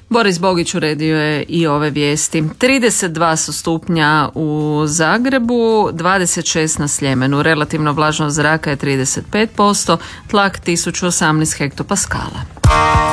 Boris Bogić uredio je i ove vijesti. 32 su stupnja u Zagrebu, 26 na Sljemenu. Relativno vlažnost zraka je 35%, tlak 1018 hektopaskala.